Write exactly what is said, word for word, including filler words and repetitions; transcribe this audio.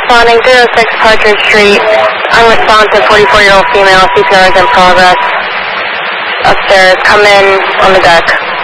responding, zero six Partridge Street. Unresponsive, forty-four-year-old female, C P R is in progress. Upstairs, come in on the deck.